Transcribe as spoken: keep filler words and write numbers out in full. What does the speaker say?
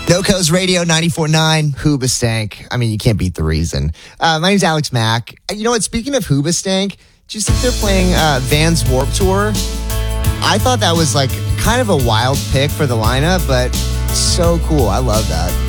NoCo's Radio ninety-four point nine, Hoobastank. I mean, you can't beat the reason. Uh, my name's Alex Mack. You know what? Speaking of Hoobastank, did you see they're playing uh, Vans Warped Tour? I thought that was like kind of a wild pick for the lineup, but so cool. I love that.